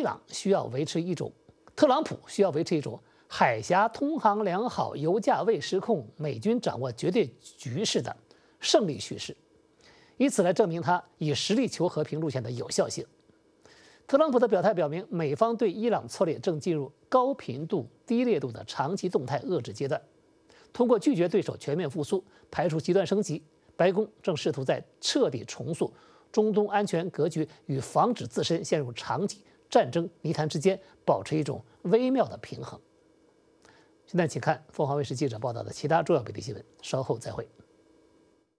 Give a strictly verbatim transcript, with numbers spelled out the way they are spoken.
朗需要维持一种，特朗普需要维持一种海峡通航良好、油价未失控、美军掌握绝对局势的胜利叙事，以此来证明他以实力求和平路线的有效性。特朗普的表态表明，美方对伊朗策略正进入高频度、低烈度的长期动态遏制阶段。通过拒绝对手全面复苏，排除极端升级，白宫正试图在彻底重塑中东安全格局与防止自身陷入长期战争泥潭之间保持一种微妙的平衡。现在，请看凤凰卫视记者报道的其他重要本地新闻，稍后再会。